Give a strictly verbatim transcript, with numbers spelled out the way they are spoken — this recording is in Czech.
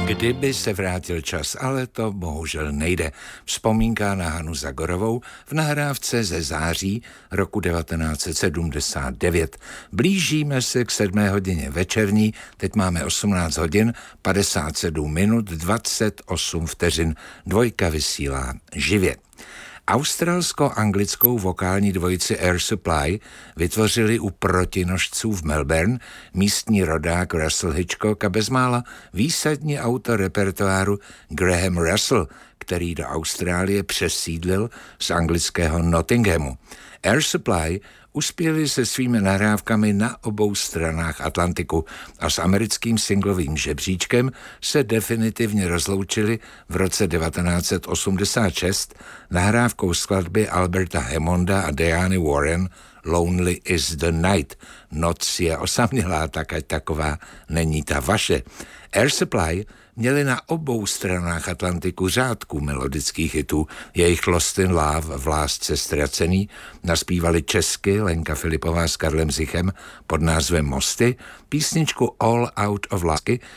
Kdyby se vrátil čas, ale to bohužel nejde. Vzpomínka na Hanu Zagorovou v nahrávce ze září roku devatenáct set sedmdesát devět. Blížíme se k sedmé hodině večerní, teď máme osmnáct hodin, padesát sedm minut, dvacet osm vteřin. Dvojka vysílá živě. Australsko-anglickou vokální dvojici Air Supply vytvořili u protinožců v Melbourne místní rodák Russell Hitchcock a bezmála výsadní autor repertoáru Graham Russell, který do Austrálie přesídlil z anglického Nottinghamu. Air Supply uspěli se svými nahrávkami na obou stranách Atlantiku a s americkým singlovým žebříčkem se definitivně rozloučili v roce devatenáct set osmdesát šest nahrávkou skladby Alberta Hammonda a Diany Warren Lonely is the Night. Noc je osamělá, tak ať taková není ta vaše. Air Supply měli na obou stranách Atlantiku řádku melodických hitů. Jejich Lost in Love, v lásce ztracený, naspívali česky Lenka Filipová s Karlem Zichem pod názvem Mosty, písničku All Out of Lásky